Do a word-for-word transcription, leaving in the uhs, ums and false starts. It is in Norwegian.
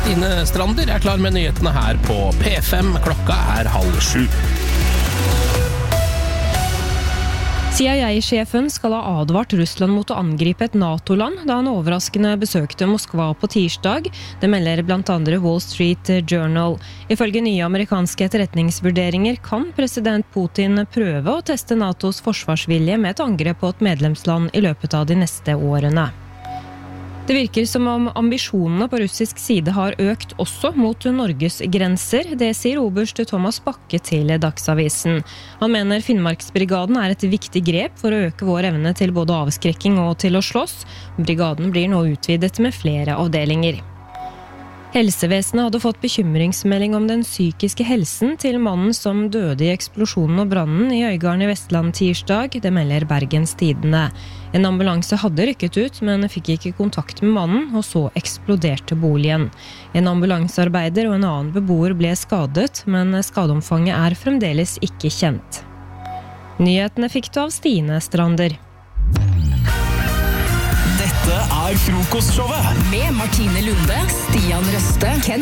Stine Strander er klar med nyhetene her på P fem. Klokka er halv sju. C I A-sjefen skal ha advart Russland mot å angripe et NATO-land da han overraskende besøkte Moskva på tirsdag. Det melder blant andre Wall Street Journal. Ifølge nye amerikanske etterretningsvurderinger kan president Putin prøve å teste NATOs forsvarsvilje med et angrep på et medlemsland i løpet av de neste årene. Det virker som om ambisjonene på russisk side har økt også mot Norges grenser. Det sier oberst Thomas Bakke til Dagsavisen. Han mener Finnmarksbrigaden er et viktig grep for å øke vår evne til både avskrekking og til å slåss. Brigaden blir nå utvidet med flere avdelinger. Helsevesenet hadde fått bekymringsmelding om den psykiske helsen til mannen som døde i eksplosjonen og brannen i Øygarden i Vestland tirsdag. Det melder Bergens Tidende. En ambulanse hadde rykket ut, men fikk ikke kontakt med mannen, og så eksploderte boligen. En ambulansearbeider og en annen beboer ble skadet, men skadeomfanget er fremdeles ikke kjent. Nyhetene fikk du av Stine Strander. Dette er Frokostshowet med Martine Lunde, Stian Røste, Ken